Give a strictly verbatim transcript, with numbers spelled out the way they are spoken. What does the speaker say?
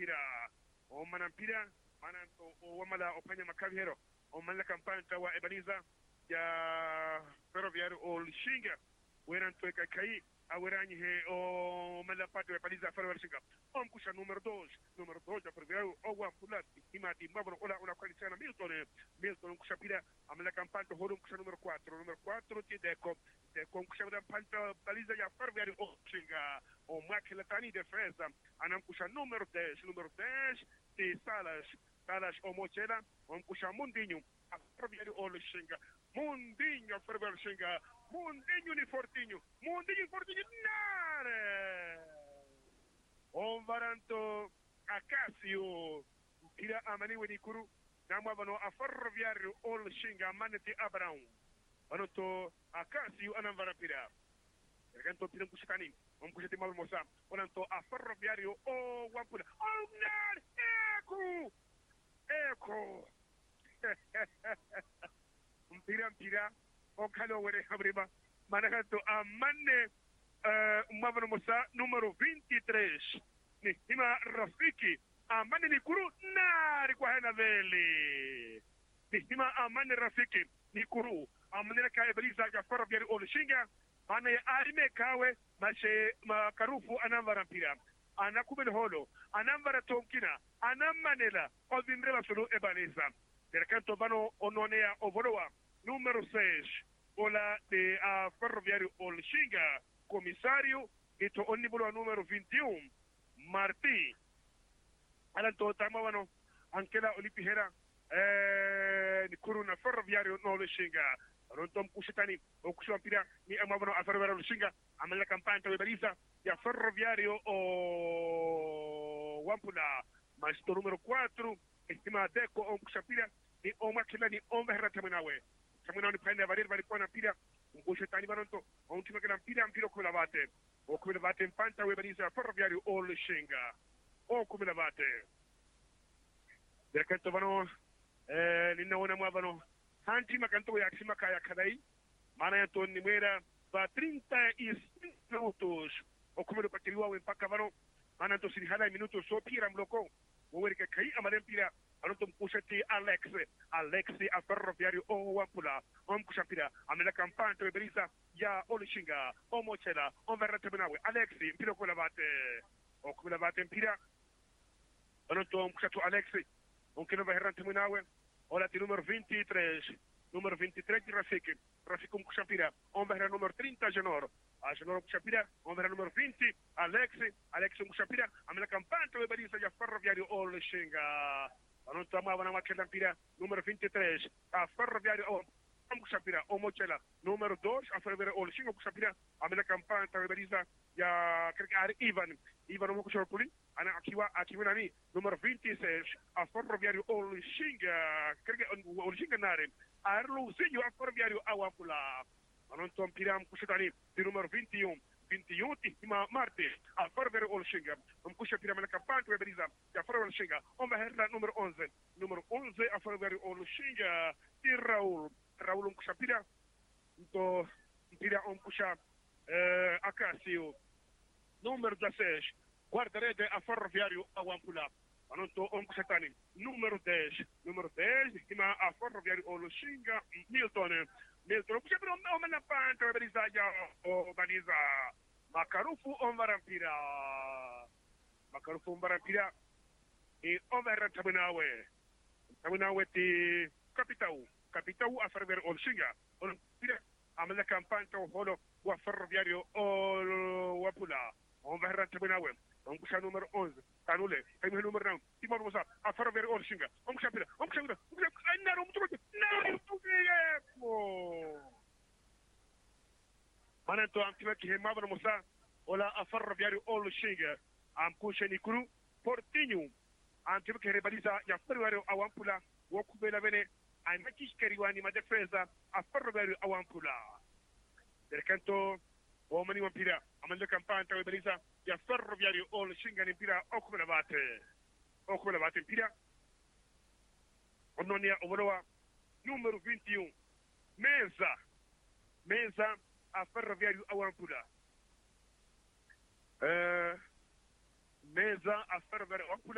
mpira o mana mpira mana o wamala o panya makabi hero o mana kampanta wa ebaniza ya ferroviario o lishinga weran to kai awerani he o mala pato ebaniza ferroviario shinga on kusha numero dos numero dos ya ferroviario o wa pulat imati mbabro ola una kwani sana Milton Milton kusha pira amala kampanta horum kusha numero quattro numero quattro ti deco con kusha panta baliza ya ferroviario o shinga o makela tani defesa anam kusha numero dez numero dez ti Salas Salas o Mochela on kusha Mundinho a ferroviario o lishinga Mundinho ferroviario shinga Mundinho ni Fortinho Mundinho Fortinho nare on varanto Acasio ila amani weni kuru namwa bano a ferroviario o lishinga maneti Abraão anoto Acasio anam varapira erganto pidan kushikani on kushiti mal mosa onanto a ferroviario o wampuna onar eko eko mpira mpira o kalo were habriba managanto a manne mwavano mosa numero veintitrés ni hima Rafiki a manne ni kuru nari kwa hena veli ni hima a manne Rafiki ni kuru a manne ka ebaliza ya ferroviario o lishinga ana ya arime kawe mashe makarufu anamvara mpira anakubel holo anamvara tonkina anamanela odindrela sulu ebaniza derkanto bano ononea ovoroa numero seis ola de a ferroviario Olshinga comisario ito onnibolo numero veintiuno Marti alanto tamawano ankela olipihera eh ni kuruna ferroviario no Olshinga rontom kushitani o kushampira ni amabano a ferroviario Olshinga amala campagna de baliza ya ferroviario o wampula maestro numero quattro estima deco o kushampira ni o makila ni o mehra taminawe taminawe ni pende varir vari pona pira un kushetani baronto o un tima che pira ampiro con la bate o come la bate in panta we baliza ferroviario Olshinga o come la bate derkanto vano eh ni naona mwavano hanti makanto ya kima kaya kadai mana ya to ni mera va treinta y cinco minutos o come lo patiriwa we paka vano mana to sin hala minutos so pira mloko o weri ke kai amaren pira anoto mkushati Alex Alex a ferroviario o wampula on kushapira amela campagna to beriza ya Olshinga o Mochela on verra tebenawe Alex mpiro ko la bate o come la bate mpira anoto mkushatu Alex on kino verra tebenawe ola ti numero veintitrés numero veintitrés di Rafiki Rafiki mkushapira on verra numero treinta Genor a Genor mkushapira on verra numero venti Alex Alex mkushapira amela campagna to beriza ya ferroviario Olshinga non trovavano una macchina mpira numero veintitrés a ferroviario o Mushapira o Mochela numero dos a ferroviario o Lishinga Mushapira a mela campagna taberiza ya kerkar Ivan Ivan Mushapuli ana akiwa akiwa nani numero veintiséis a ferroviario o Lishinga kerke o Lishinga nare a Luzinho a ferroviario a Wampula non tompira Mushitani di numero veintiuno veintiuno ma Marte a ferroviario Olshinga um kusha pira mela campagna to beriza ya ferroviario Olshinga on va herla numero once numero once a ferroviario Olshinga di Raul Raul um kusha pira to pira um kusha eh Acasio numero dezesseis guardarete a ferroviario a Wampula anonto um kusha tani numero dez numero dez ma a ferroviario Olshinga Milton Milton kusha pira o mela campagna beriza ya o baniza Makarufu on varampira Makarufu on varampira e on verra tabunawe tabunawe ti capitau capitau a ferroviario Olshinga on pira amela campagna holo wa ferroviario o Wapula on verra tabunawe on kusha numero once tanule kai numero nine timo mosa a ferroviario Olshinga on kusha pira on kusha pira na rum tu na tu mananto amtima ki hemabano mosa ola a ferroviario Olshinga am kusheni kuru Portinho amtima ki rebaliza ya ferroviario a Wampula wokubela bene ai makish keriwani ma defesa a ferroviario a Wampula derkanto o mani wampira amanda campagna ta rebaliza ya ferroviario Olshinga ni pira okubela bate okubela bate pira ononia ovoloa numero veintiuno Mesa Mesa a ferroviario a Wampula eh Mesa a ferroviario a Wampula